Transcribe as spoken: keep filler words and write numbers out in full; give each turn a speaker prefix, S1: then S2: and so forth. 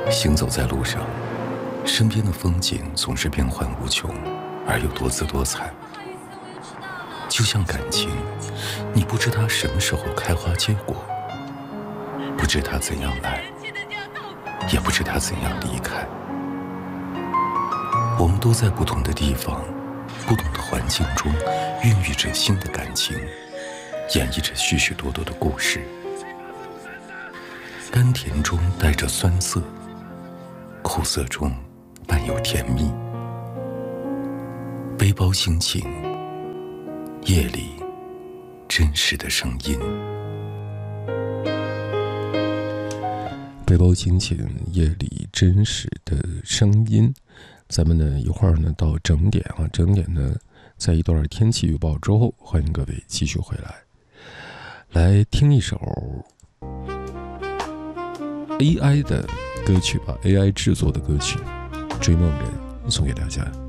S1: 行走在路上，身边的风景总是变幻无穷，而又多姿多彩。就像感情，你不知它什么时候开花结果，不知它怎样来，也不知它怎样离开。我们都在不同的地方，不同的环境中，孕育着新的感情，演绎着许许多多的故事。甘甜中带着酸涩，苦涩中伴有甜蜜。背包心情，夜里真实的声音。
S2: 背包心情，夜里真实的声音。咱们呢一会儿呢到整点啊，整点呢在一段天气预报之后，欢迎各位继续回来，来听一首 A I 的歌曲吧 ，A I 制作的歌曲《追梦人》送给大家。